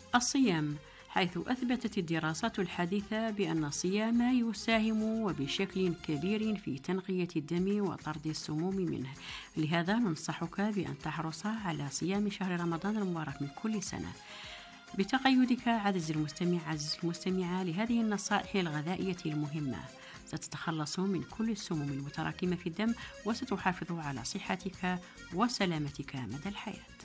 الصيام، حيث أثبتت الدراسات الحديثة بأن الصيام يساهم وبشكل كبير في تنقية الدم وطرد السموم منه. لهذا ننصحك بأن تحرص على صيام شهر رمضان المبارك من كل سنة. بتقيدك عزيزي المستمعة لهذه النصائح الغذائية المهمة، ستتخلص من كل السموم المتراكمة في الدم وستحافظ على صحتك وسلامتك مدى الحياة.